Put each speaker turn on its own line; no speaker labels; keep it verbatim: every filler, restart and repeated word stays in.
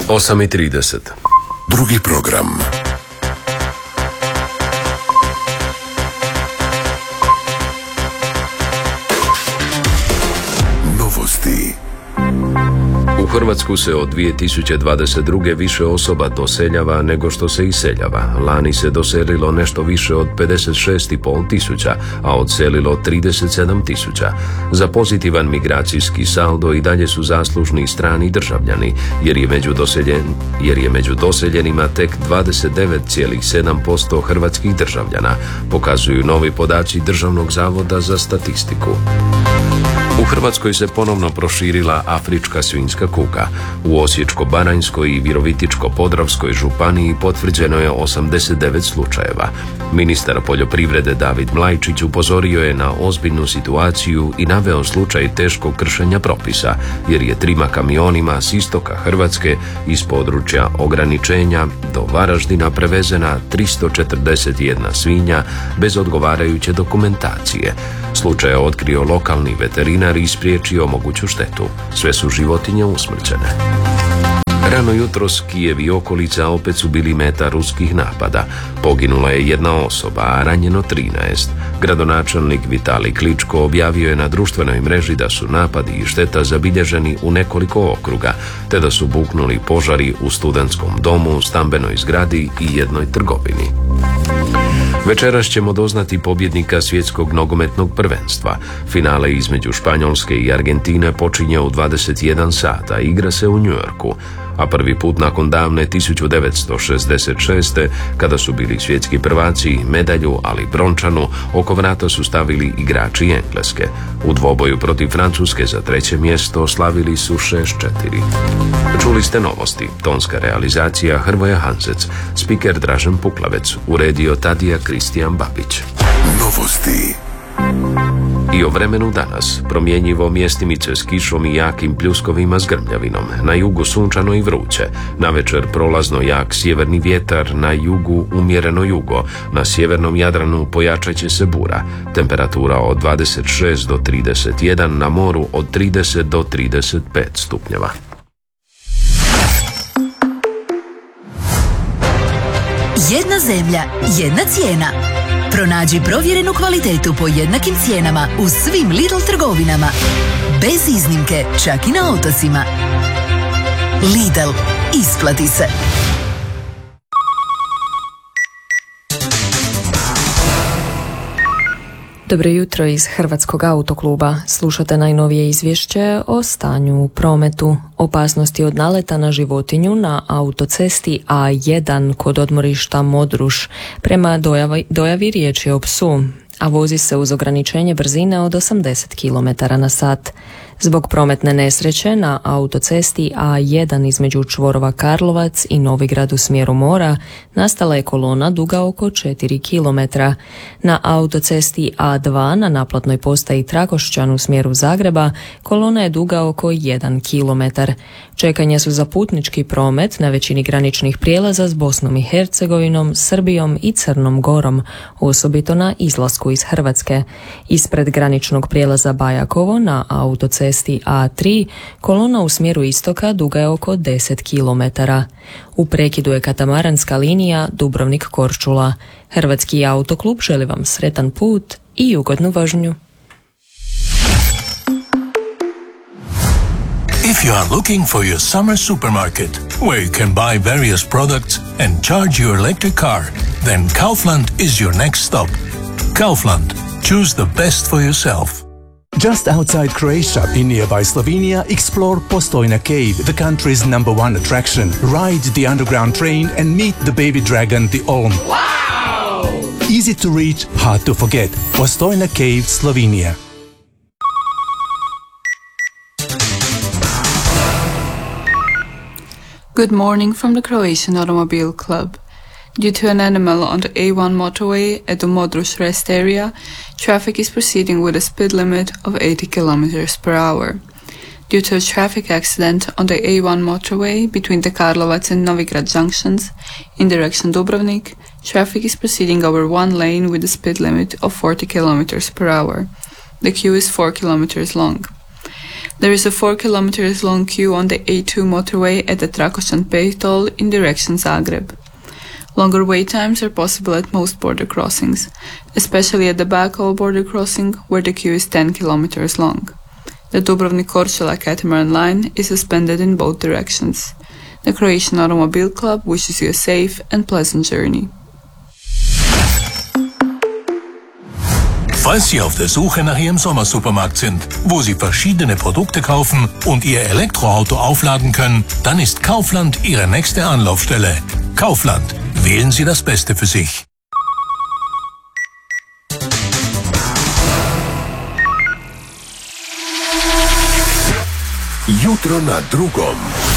osam i trideset.
Drugi program. Novosti.
U Hrvatsku se od dvije tisuće dvadeset druge više osoba doseljava nego što se iseljava. Lani se doselilo nešto više od pedeset šest i pol tisuća, a odselilo trideset sedam tisuća. Za pozitivan migracijski saldo i dalje su zaslužni strani državljani, jer je među, doseljen, jer je među doseljenima tek dvadeset devet zarez sedam posto hrvatskih državljana, pokazuju novi podaci Državnog zavoda za statistiku. U Hrvatskoj se ponovno proširila afrička svinjska kuga. U Osječko-baranjskoj i Virovitičko-podravskoj županiji potvrđeno je osamdeset devet slučajeva. Ministar poljoprivrede David Mlajčić upozorio je na ozbiljnu situaciju i naveo slučaj teškog kršenja propisa, jer je trima kamionima s istoka Hrvatske iz područja ograničenja do Varaždina prevezena tristo četrdeset jedna svinja bez odgovarajuće dokumentacije. Slučaj je otkrio lokalni veterinar i spriječio moguću štetu. Sve su životinje usmrćene. Rano jutros Kijev i okolica opet su bili meta ruskih napada. Poginula je jedna osoba, a ranjeno trinaest. Gradonačelnik Vitalij Kličko objavio je na društvenoj mreži da su napadi i šteta zabilježeni u nekoliko okruga, te da su buknuli požari u studentskom domu, stambenoj zgradi i jednoj trgovini. Večeras ćemo doznati pobjednika svjetskog nogometnog prvenstva. Finale između Španjolske i Argentine počinje u dvadeset jedan sata, igra se u New Yorku, a prvi put nakon davne tisuću devetsto šezdeset šeste. kada su bili svjetski prvaci, medalju, ali brončanu, oko vrata su stavili igrači Engleske. U dvoboju protiv Francuske za treće mjesto slavili su šest četiri. Čuli ste novosti, tonska realizacija Hrvoje Hanzec, spiker Dražen Puklavec, uredio Tadija Kristijan Babić.
Novosti.
I o vremenu danas, promjenjivo, mjestimice s kišom i jakim pljuskovima s grmljavinom, na jugu sunčano i vruće, navečer prolazno jak sjeverni vjetar, na jugu umjereno jugo, na sjevernom Jadranu pojačat će se bura, temperatura od dvadeset šest do trideset jedan, na moru od trideset do trideset pet stupnjeva.
Jedna zemlja, jedna cijena. Pronađi provjerenu kvalitetu po jednakim cijenama u svim Lidl trgovinama. Bez iznimke, čak i na otocima. Lidl, isplati se.
Dobro jutro iz Hrvatskog autokluba. Slušate najnovije izvješće o stanju u prometu. Opasnosti od naleta na životinju na autocesti A jedan kod odmorišta Modruš. Prema dojavi, dojavi riječ je o psu, a vozi se uz ograničenje brzine od osamdeset kilometara na sat. Zbog prometne nesreće na autocesti A jedan između čvorova Karlovac i Novigrad u smjeru mora nastala je kolona duga oko četiri kilometra. Na autocesti A dva na naplatnoj postaji Trakošćan u smjeru Zagreba kolona je duga oko jedan kilometar. Čekanja su za putnički promet na većini graničnih prijelaza s Bosnom i Hercegovinom, Srbijom i Crnom Gorom, osobito na izlasku iz Hrvatske. Ispred graničnog prijelaza Bajakovo na autocesti A tri kolona u smjeru istoka duga je oko deset kilometara. U prekidu je katamaranska linija Dubrovnik-Korčula. Hrvatski autoklub želi vam sretan put i ugodnu vožnju.
If you are looking for your summer supermarket, where you can buy various products and charge your electric car, then Kaufland is your next stop. Kaufland. Choose the best for yourself.
Just outside Croatia, in nearby Slovenia, explore Postojna Cave, the country's number one attraction. Ride the underground train and meet the baby dragon, the Olm. Wow! Easy to reach, hard to forget. Postojna Cave, Slovenia.
Good morning from the Croatian Automobile Club. Due to an animal on the A one motorway at the Modruš rest area, traffic is proceeding with a speed limit of eighty kilometers per hour. Due to a traffic accident on the A one motorway between the Karlovac and Novigrad junctions in direction Dubrovnik, traffic is proceeding over one lane with a speed limit of forty kilometers per hour. The queue is four kilometers long. There is a four kilometers long queue on the A two motorway at the Trakošćan toll in direction Zagreb. Longer wait times are possible at most border crossings, especially at the Bakal border crossing where the queue is ten kilometers long. The Dubrovnik-Korčula catamaran line is suspended in both directions. The Croatian Automobile Club wishes you a safe and pleasant journey.
Falls Sie auf der Suche nach Ihrem Sommersupermarkt sind, wo Sie verschiedene Produkte kaufen und Ihr Elektroauto aufladen können, dann ist Kaufland Ihre nächste Anlaufstelle. Kaufland. Wählen Sie das Beste für sich.
Jutro na drugom.